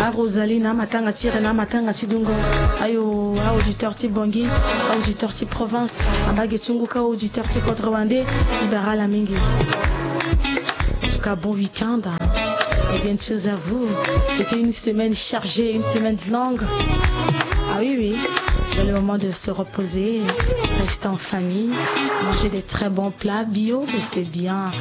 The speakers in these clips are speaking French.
na Rosalie na matanga tire na matanga tidungo ayo auditeur ti bongi auditeur ti province ambage tunguka auditeur ti Côte-Rwandais libéral la mingi. En tout cas bon week-end et bien de choses à vous. C'était une semaine chargée, une semaine longue. Ah oui, c'est le moment de se reposer, rester en famille, manger des très bons plats bio, mais c'est bien.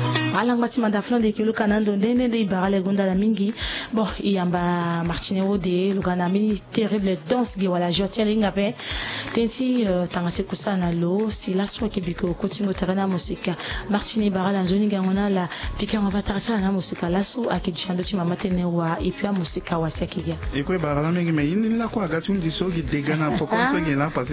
Bon, il y a Martine Ode, le Ganami, terrible danse, voilà, je tiens les ngapé. Tensi, tangasi kusana lo, si la soie kibiko, continue terrain musique. Martine Barra, la zone gangona, la piquant en batarasa, la musique, la sou, à qui tu as matin et puis la musique à Wasakiga. Et quoi, Barra, mais il n'a quoi, gâteau, du saut, des gana, pour qu'on soit là, parce que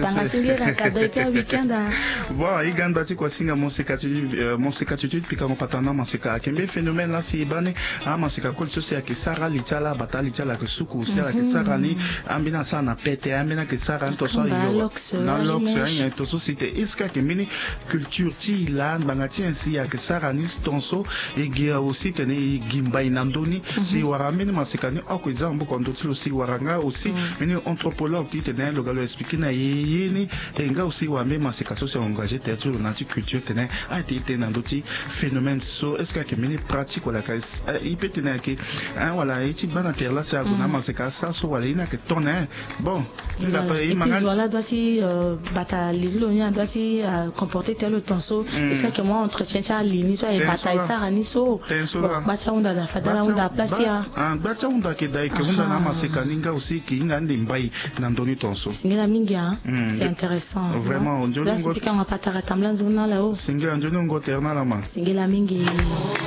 bon, il gagne bâti quoi, singa, mon sécatitude, puis quand on patana, mon sécat, qui est phénomène là, c'est bané, ah, mon sécat, quoi, c'est que Sarah, l'itala, batali, l'itala, que soukou, c'est que Sarah, ni, ambina, ça, n'a pété, ambina, que Sarah, tout ça, na lox, hein, tout ça, c'était, est-ce que mini culture, ti, là, bangati, ainsi, que Sarah, ni, tonso, et guia aussi, tenez, gimba, inandoni, si, waramine, mon sécat, ni, oh, que zambo, quand d'autres aussi, waranga, aussi, mais anthropologue, qui tenait, le gars, expliqué, na, yéni, et nga aussi, wa, même, c'est qu'à s'est engagé, théâtre, culture, tenait, a été dans d'autres phénomènes, so, est-ce que mini pratique, voilà, il peut tenir, que, hein, voilà, et tu vas là, c'est à Gunama, c'est qu'à ça, so, voilà, il n'a que tourner, bon, il a pas, et puis, voilà, doit-il, bataille, doit-il, comporter tel tonso, est-ce que moi, entretien, ça, ligne, soit, et bataille, ça, raniso, bacha, on a la fadala, on a place, bacha, on a que d'ailleurs, que on a ramassé, kaninga aussi, qui n'a n'imbaye, n'a donné tonso. C'est la minga, c'est intéressant. Vraiment, on dit, là, c'est quand on va pas t'arrêter, là, zone là-haut. C'est un journée, on go terna la main. C'est la minga.